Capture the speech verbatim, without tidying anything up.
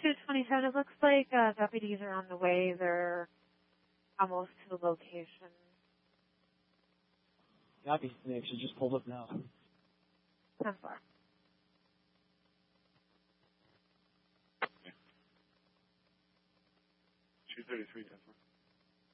two twenty-seven, it looks like uh, deputies are on the way. They're almost to the location. Copy. They actually just pulled up now. ten four. two thirty-three, ten four.